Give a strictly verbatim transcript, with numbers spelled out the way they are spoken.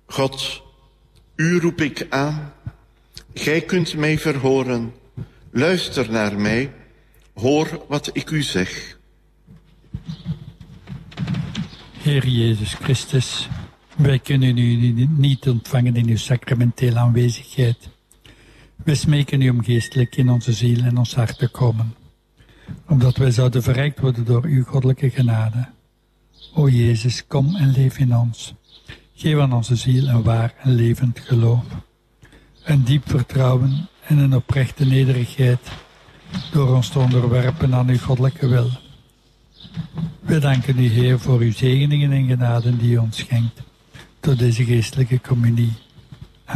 God, u roep ik aan. Gij kunt mij verhoren. Luister naar mij. Hoor wat ik u zeg. Heer Jezus Christus, wij kunnen u niet ontvangen in uw sacramentele aanwezigheid. Wij smeken u om geestelijk in onze ziel en ons hart te komen, omdat wij zouden verrijkt worden door uw goddelijke genade. O Jezus, kom en leef in ons. Geef aan onze ziel een waar en levend geloof, een diep vertrouwen en een oprechte nederigheid, door ons te onderwerpen aan uw goddelijke wil. We danken u, Heer, voor uw zegeningen en genaden die u ons schenkt door deze geestelijke communie.